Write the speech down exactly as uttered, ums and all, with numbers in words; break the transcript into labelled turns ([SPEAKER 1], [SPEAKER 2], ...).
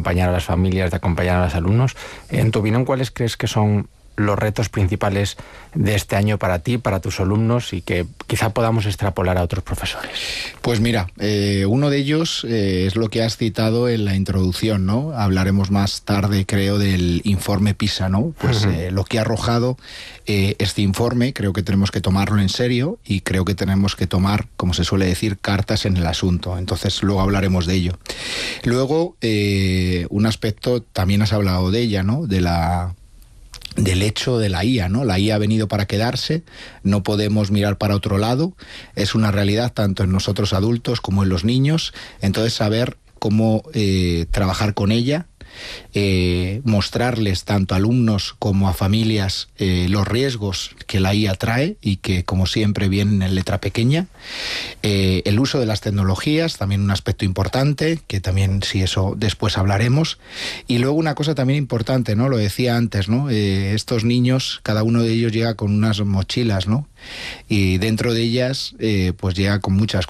[SPEAKER 1] acompañar a las familias, de acompañar a los alumnos. En tu opinión, ¿cuáles crees que son los retos principales de este año para ti, para tus alumnos, y que quizá podamos extrapolar a otros profesores?
[SPEAKER 2] Pues mira, eh, uno de ellos eh, es lo que has citado en la introducción, ¿no? Hablaremos más tarde, creo, del informe PISA, ¿no? Pues uh-huh. eh, lo que ha arrojado eh, este informe, creo que tenemos que tomarlo en serio y creo que tenemos que tomar, como se suele decir, cartas en el asunto. Entonces luego hablaremos de ello. Luego, eh, un aspecto, también has hablado de ella, ¿no? De la... del hecho de la I A, ¿no? La I A ha venido para quedarse, no podemos mirar para otro lado, es una realidad tanto en nosotros adultos como en los niños, entonces saber cómo eh, trabajar con ella, eh, mostrarles tanto a alumnos como a familias eh, los riesgos que la I A trae y que, como siempre, vienen en letra pequeña, eh, el uso de las tecnologías, también un aspecto importante, que también, si eso después hablaremos, y luego una cosa también importante, ¿no? Lo decía antes, ¿no? Eh, estos niños, cada uno de ellos llega con unas mochilas, ¿no? Y dentro de ellas, eh, pues llega con muchas